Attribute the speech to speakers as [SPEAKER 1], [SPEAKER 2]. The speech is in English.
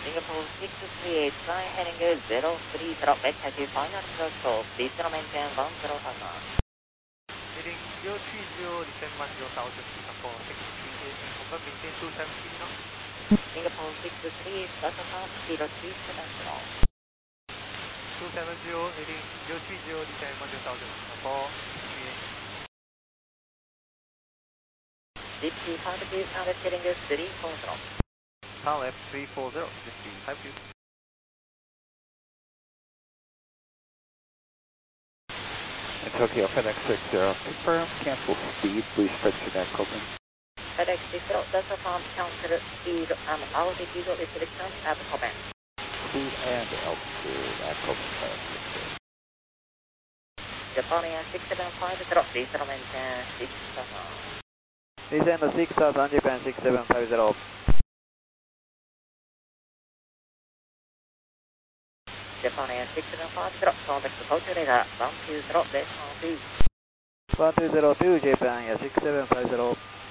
[SPEAKER 1] Singapore 638, fly heading 030, back taxi final throttle, please maintain 10
[SPEAKER 2] Heading 030, descend 10,000, Singapore 638, confirm maintain 270 knots.
[SPEAKER 1] Singapore 638, Delta South, 0370.
[SPEAKER 2] 270, heading 030, descend 10,000, Singapore 638.
[SPEAKER 1] Deep sea 5 degrees, now left heading 340.
[SPEAKER 2] Power left 340, deep sea 5 degrees.
[SPEAKER 3] In Tokyo, FedEx 60, confirm, cancel speed, please stretch your neck open.
[SPEAKER 1] FedEx 60, Delta Farm, cancel speed and altitude restriction at Copen.
[SPEAKER 3] Speed and altitude at Copen.
[SPEAKER 1] Japan Air 6750, please maintain 6000.
[SPEAKER 4] Descend 6000, Japan 6750.
[SPEAKER 1] Japan Air 6750, contact Tokyo radar 120, base on 2.
[SPEAKER 4] 120, Japan Air 6750.